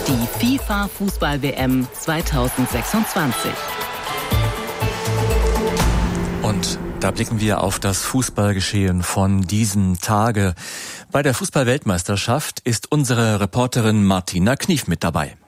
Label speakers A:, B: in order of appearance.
A: Die FIFA Fußball-WM 2026.
B: Und da blicken wir auf das Fußballgeschehen von diesen Tage. Bei der Fußball-Weltmeisterschaft ist unsere Reporterin Martina Knief mit dabei.